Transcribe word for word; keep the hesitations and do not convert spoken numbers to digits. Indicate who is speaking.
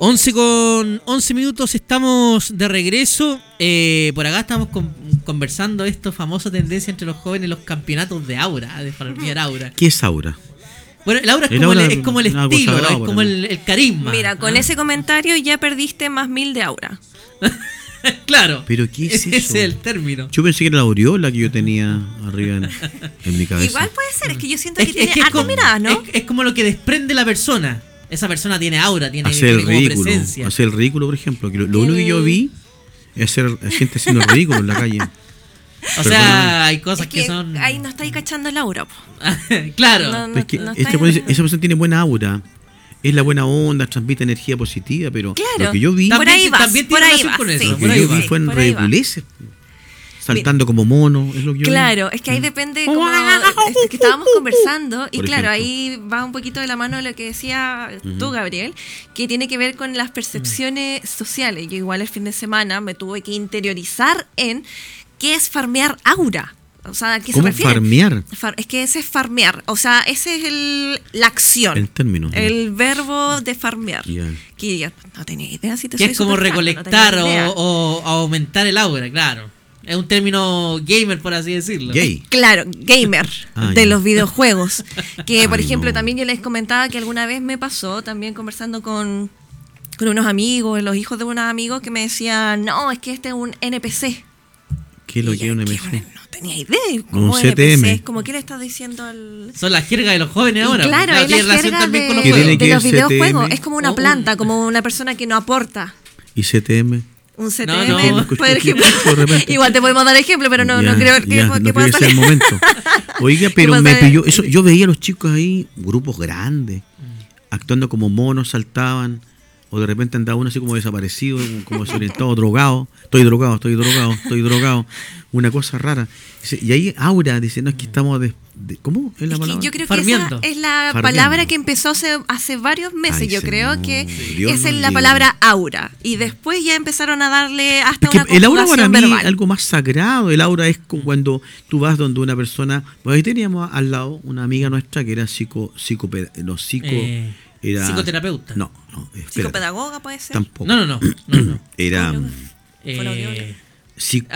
Speaker 1: once con once minutos, estamos de regreso. Eh, por acá estamos con, conversando esto, famosa tendencia entre los jóvenes, los campeonatos de aura, de farmear aura.
Speaker 2: ¿Qué es aura?
Speaker 1: Bueno, el aura es,
Speaker 2: El
Speaker 1: como,
Speaker 2: aura
Speaker 1: el, es como el
Speaker 2: es algo
Speaker 1: estilo,
Speaker 2: sagrado
Speaker 1: es
Speaker 2: para
Speaker 1: como
Speaker 2: mí.
Speaker 1: el, el carisma.
Speaker 3: Mira, con
Speaker 1: ¿ah?
Speaker 3: ese comentario ya perdiste más mil de aura.
Speaker 1: Claro.
Speaker 2: ¿Pero qué es
Speaker 1: Ese
Speaker 2: eso?
Speaker 1: es el término.
Speaker 2: Yo pensé que era la aureola que yo tenía arriba en, en mi cabeza.
Speaker 3: Igual puede ser, es que yo siento
Speaker 1: Es,
Speaker 3: que
Speaker 1: es
Speaker 3: tiene
Speaker 1: que es
Speaker 3: hartas
Speaker 1: como,
Speaker 3: miradas, ¿no?
Speaker 1: es, es como lo que desprende la persona. Esa persona tiene aura, tiene,
Speaker 2: Hacer el
Speaker 1: tiene como
Speaker 2: ridículo.
Speaker 1: presencia.
Speaker 2: Hacer el ridículo, por ejemplo. Que lo, lo
Speaker 3: El-
Speaker 2: único que yo vi es hacer a gente haciendo el ridículo en la calle.
Speaker 1: O sea, hay cosas
Speaker 3: Es
Speaker 1: que,
Speaker 3: que
Speaker 1: son...
Speaker 3: ahí no estáis cachando el aura, po.
Speaker 1: Claro.
Speaker 3: No, no.
Speaker 2: Es que
Speaker 3: no
Speaker 2: esta
Speaker 3: está
Speaker 2: persona-
Speaker 3: bien.
Speaker 2: esa persona tiene buena aura. Es la buena onda, transmite energía positiva, pero
Speaker 3: Claro.
Speaker 2: lo que yo vi,
Speaker 3: Por
Speaker 1: También-
Speaker 3: ahí vas,
Speaker 1: también
Speaker 3: por
Speaker 1: tiene
Speaker 3: ahí
Speaker 1: relación
Speaker 3: vas,
Speaker 1: con eso,
Speaker 3: sí.
Speaker 2: lo
Speaker 1: por
Speaker 2: que
Speaker 1: ahí
Speaker 2: yo
Speaker 1: va.
Speaker 2: vi fue en
Speaker 3: por ahí va.
Speaker 2: ridiculeces. Saltando como mono, es lo que yo vi.
Speaker 3: Claro, es que ahí depende como es que estábamos conversando y
Speaker 2: Por
Speaker 3: claro,
Speaker 2: ejemplo.
Speaker 3: ahí va un poquito de la mano de lo que decía tú, Gabriel, que tiene que ver con las percepciones sociales. Yo igual el fin de semana me tuve que interiorizar en qué es farmear aura. O sea, ¿a qué se
Speaker 2: ¿Cómo
Speaker 3: refiere?
Speaker 2: farmear?
Speaker 3: Far- es que ese es farmear, o sea, ese es el, la acción.
Speaker 2: El término.
Speaker 3: El verbo de farmear.
Speaker 2: Ya.
Speaker 3: Que yo no tenía idea si te
Speaker 1: Que
Speaker 3: soy
Speaker 1: es como
Speaker 3: súper fan, no
Speaker 1: recolectar
Speaker 3: tenía idea.
Speaker 1: o, o aumentar el aura, claro. Es un término gamer, por así decirlo.
Speaker 2: Gay.
Speaker 3: Claro, gamer
Speaker 2: Ah,
Speaker 3: de
Speaker 2: ya.
Speaker 3: los videojuegos. Que, por
Speaker 2: Ay,
Speaker 3: ejemplo,
Speaker 2: no.
Speaker 3: también yo les comentaba que alguna vez me pasó, también conversando con, con unos amigos, los hijos de unos amigos, que me decían, no, es que este es un N P C.
Speaker 2: ¿Qué es lo
Speaker 3: Y
Speaker 2: que es
Speaker 3: yo,
Speaker 2: un
Speaker 3: ¿qué?
Speaker 2: M C?
Speaker 3: Bueno, no tenía idea. ¿Cómo
Speaker 2: Un
Speaker 3: N P C?
Speaker 2: C T M.
Speaker 3: Es como que le estás diciendo al...
Speaker 1: Son las jergas de los jóvenes
Speaker 3: Y
Speaker 1: ahora.
Speaker 3: claro,
Speaker 1: porque
Speaker 3: es
Speaker 1: tiene
Speaker 3: la
Speaker 1: relación
Speaker 3: jerga
Speaker 1: también
Speaker 3: de,
Speaker 1: con los
Speaker 2: ¿Qué
Speaker 1: juegos.
Speaker 2: tiene que
Speaker 3: de los
Speaker 2: ver C T M?
Speaker 3: videojuegos. Es como una
Speaker 1: O un-
Speaker 3: planta, como una persona que no aporta.
Speaker 2: ¿Y C T M?
Speaker 3: Un C T
Speaker 1: No,
Speaker 3: M,
Speaker 1: no.
Speaker 3: por ejemplo.
Speaker 2: De repente.
Speaker 3: Igual te podemos dar ejemplo, pero no,
Speaker 2: Ya,
Speaker 3: no creo que,
Speaker 2: ya,
Speaker 3: que
Speaker 2: no
Speaker 3: pueda
Speaker 2: creo que sea el
Speaker 3: salir.
Speaker 2: momento. Oiga, pero
Speaker 3: pueda
Speaker 2: me
Speaker 3: salir.
Speaker 2: pilló. Eso, yo veía a los chicos ahí, grupos grandes, actuando como monos, saltaban. O de repente andaba uno así como desaparecido, como desorientado, drogado. Estoy drogado, estoy drogado, estoy drogado. Una cosa rara. Dice, y ahí Aura dice, no, es que estamos de... de- ¿Cómo es la
Speaker 3: Es que
Speaker 2: palabra?
Speaker 3: yo creo
Speaker 1: Farmeando.
Speaker 3: que esa es la
Speaker 2: Farmeando.
Speaker 3: palabra que empezó hace, hace varios meses.
Speaker 2: Ay,
Speaker 3: yo creo
Speaker 2: señor,
Speaker 3: que
Speaker 2: Dios
Speaker 3: esa es
Speaker 2: nos
Speaker 3: la
Speaker 2: libre.
Speaker 3: palabra aura. Y después ya empezaron a darle hasta
Speaker 2: Es que
Speaker 3: una
Speaker 2: el aura para
Speaker 3: conjugación
Speaker 2: mí
Speaker 3: verbal.
Speaker 2: es algo más sagrado. El aura es como cuando tú vas donde una persona... Pues ahí teníamos al lado una amiga nuestra que era psico... psico no, psico...
Speaker 1: Eh,
Speaker 2: era,
Speaker 1: psicoterapeuta.
Speaker 2: No, no, espérate.
Speaker 3: Psicopedagoga puede ser.
Speaker 2: Tampoco.
Speaker 1: No, no, no. no, no.
Speaker 2: Era...
Speaker 3: Fonoaudióloga.
Speaker 1: Eh,
Speaker 2: psic-